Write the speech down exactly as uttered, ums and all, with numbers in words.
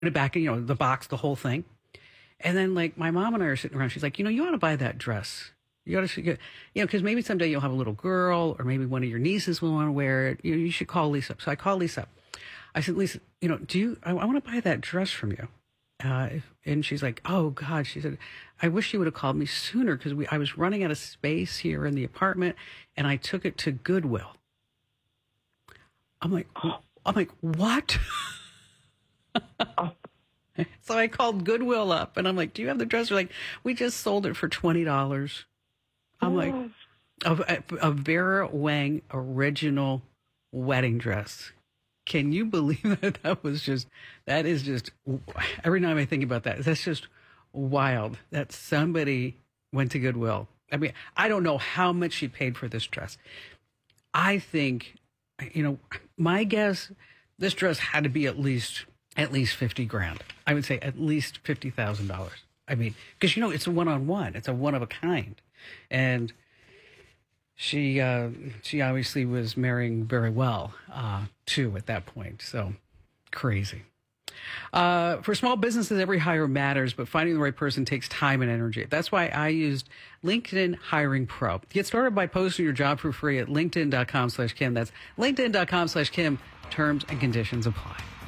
put it back in, you know, the box, the whole thing. And then, like, my mom and I are sitting around. She's like, you know, you ought to buy that dress. You ought to, you know, because maybe someday you'll have a little girl, or maybe one of your nieces will want to wear it. You know, you should call Lisa up. So I call Lisa up. I said, Lisa, you know, do you, I, I want to buy that dress from you. Uh, and she's like, oh, God. She said, I wish you would have called me sooner because we I was running out of space here in the apartment, and I took it to Goodwill. I'm like, I'm like, what? So I called Goodwill up, and I'm like, do you have the dress? They're like, we just sold it for twenty dollars. I'm like, a, a, a Vera Wang original wedding dress. Can you believe that? That was just, that is just, every time I think about that, that's just wild that somebody went to Goodwill. I mean, I don't know how much she paid for this dress. I think, you know, my guess, this dress had to be at least, at least fifty grand. I would say at least fifty thousand dollars. I mean, because, you know, it's a one-on-one. It's a one of a kind. And she, uh, she obviously was marrying very well, uh, too, at that point. So crazy. Uh, for small businesses, every hire matters, but finding the right person takes time and energy. That's why I used LinkedIn Hiring Pro. Get started by posting your job for free at linkedin.com slash Kim. That's linkedin.com slash Kim. Terms and conditions apply.